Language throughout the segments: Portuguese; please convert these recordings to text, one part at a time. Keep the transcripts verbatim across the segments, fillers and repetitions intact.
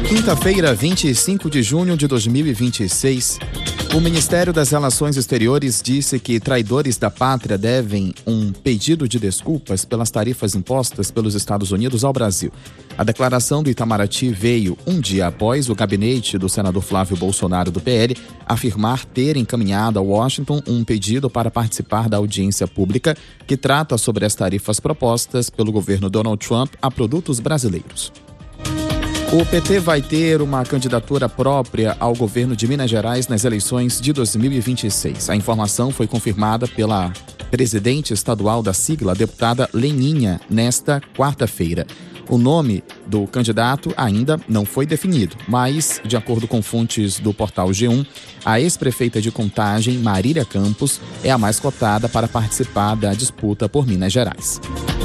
Quinta-feira, vinte e cinco de junho de dois mil e vinte e seis, o Ministério das Relações Exteriores disse que traidores da pátria devem um pedido de desculpas pelas tarifas impostas pelos Estados Unidos ao Brasil. A declaração do Itamaraty veio um dia após o gabinete do senador Flávio Bolsonaro do P L afirmar ter encaminhado a Washington um pedido para participar da audiência pública que trata sobre as tarifas propostas pelo governo Donald Trump a produtos brasileiros. O P T vai ter uma candidatura própria ao governo de Minas Gerais nas eleições de dois mil e vinte e seis. A informação foi confirmada pela presidente estadual da sigla, a deputada Leninha, nesta quarta-feira. O nome do candidato ainda não foi definido, mas, de acordo com fontes do portal G um, a ex-prefeita de Contagem, Marília Campos, é a mais cotada para participar da disputa por Minas Gerais.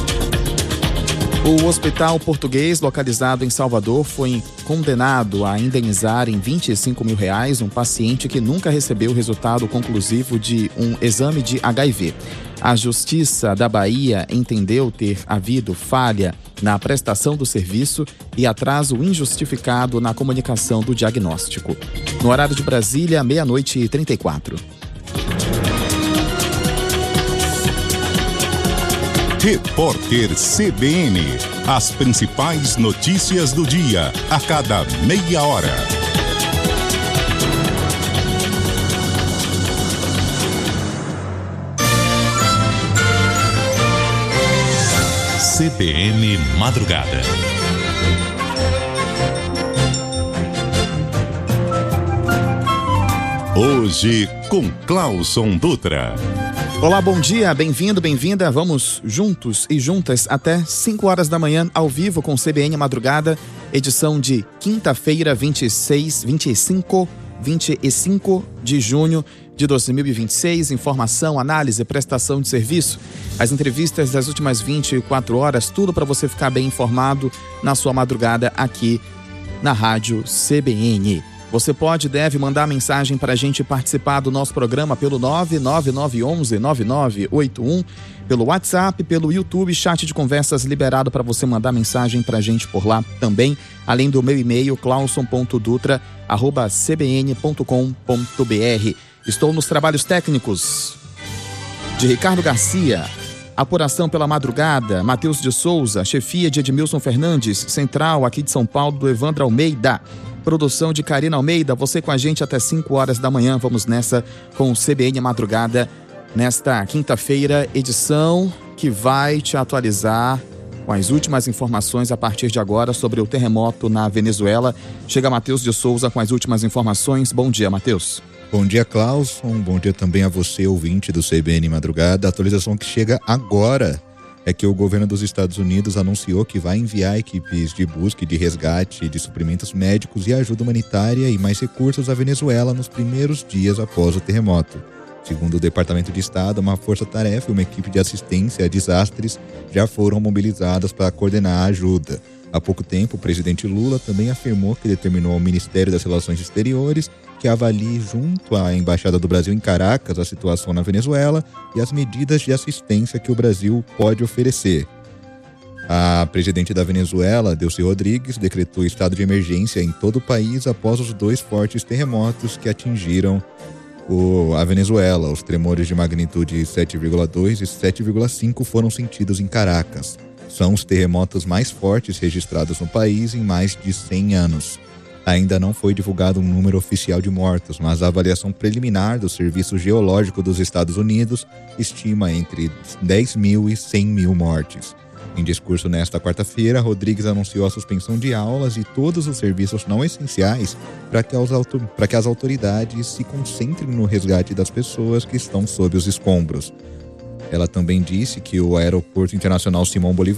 O Hospital Português, localizado em Salvador, foi condenado a indenizar em vinte e cinco mil reais um paciente que nunca recebeu o resultado conclusivo de um exame de H I V. A Justiça da Bahia entendeu ter havido falha na prestação do serviço e atraso injustificado na comunicação do diagnóstico. No horário de Brasília, meia-noite e trinta e quatro. Repórter C B N. As principais notícias do dia, a cada meia hora. C B N Madrugada. Hoje com Clauson Dutra. Olá, bom dia, bem-vindo, bem-vinda. Vamos juntos e juntas até cinco horas da manhã, ao vivo com C B N Madrugada, edição de quinta-feira, vinte e seis, vinte e cinco, vinte e cinco de junho de dois mil e vinte e seis. Informação, análise, prestação de serviço, as entrevistas das últimas vinte e quatro horas, tudo para você ficar bem informado na sua madrugada aqui na Rádio C B N. Você pode e deve mandar mensagem para a gente participar do nosso programa pelo nove nove nove um um nove nove oito um, pelo WhatsApp, pelo YouTube, chat de conversas liberado para você mandar mensagem para a gente por lá também, além do meu e-mail, clauson ponto dutra arroba c b n ponto com ponto b r. Estou nos trabalhos técnicos de Ricardo Garcia, apuração pela madrugada, Matheus de Souza, chefia de Edmilson Fernandes, central aqui de São Paulo do Evandro Almeida, produção de Karina Almeida, você com a gente até cinco horas da manhã. Vamos nessa com o C B N Madrugada, nesta quinta-feira, edição que vai te atualizar com as últimas informações a partir de agora sobre o terremoto na Venezuela. Chega Matheus de Souza com as últimas informações. Bom dia, Matheus. Bom dia, Clauson. Bom dia também a você, ouvinte do C B N Madrugada. A atualização que chega agora é que o governo dos Estados Unidos anunciou que vai enviar equipes de busca e de resgate de suprimentos médicos e ajuda humanitária e mais recursos à Venezuela nos primeiros dias após o terremoto. Segundo o Departamento de Estado, uma força-tarefa e uma equipe de assistência a desastres já foram mobilizadas para coordenar a ajuda. Há pouco tempo, o presidente Lula também afirmou que determinou ao Ministério das Relações Exteriores que avalie junto à Embaixada do Brasil em Caracas a situação na Venezuela e as medidas de assistência que o Brasil pode oferecer. A presidente da Venezuela, Delcy Rodrigues, decretou estado de emergência em todo o país após os dois fortes terremotos que atingiram o, a Venezuela. Os tremores de magnitude sete vírgula dois e sete vírgula cinco foram sentidos em Caracas. São os terremotos mais fortes registrados no país em mais de cem anos. Ainda não foi divulgado um número oficial de mortos, mas a avaliação preliminar do Serviço Geológico dos Estados Unidos estima entre dez mil e cem mil mortes. Em discurso nesta quarta-feira, Rodrigues anunciou a suspensão de aulas e todos os serviços não essenciais para que, para que as autoridades se concentrem no resgate das pessoas que estão sob os escombros. Ela também disse que o Aeroporto Internacional Simão Bolívar